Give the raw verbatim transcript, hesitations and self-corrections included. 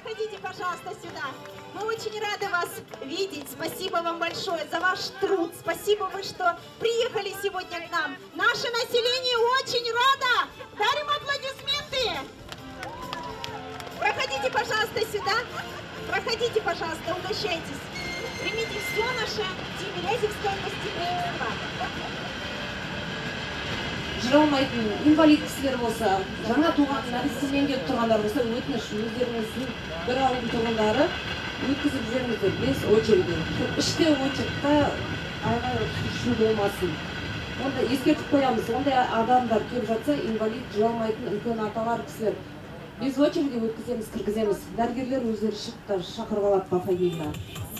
Проходите, пожалуйста, сюда. Мы очень рады вас видеть. Спасибо вам большое за ваш труд. Спасибо вы, что приехали сегодня к нам. Наше население очень рада. Дарим аплодисменты. Проходите, пожалуйста, сюда. Проходите, пожалуйста, угощайтесь. Примите все наше Тимирязевское гостеприимство. Жыралмайтын инвалид кісілер болса, жаңа туған нәрестемен келіп тұрғандар болса, өтініш өздеріңіздің бір ауыл тұрғындары өткізіп жіберіңіздер бес очереди. Іште очередьта айға шу болмасын. Онда ескертіп қоямыз, ондай адамдар келіп жатса, инвалид жыралмайтын үлкен аталар кісілер без очереди өткіземіз, кіргіземіз. Дәрігерлер өздері шықта шақырып алады по фамилияға.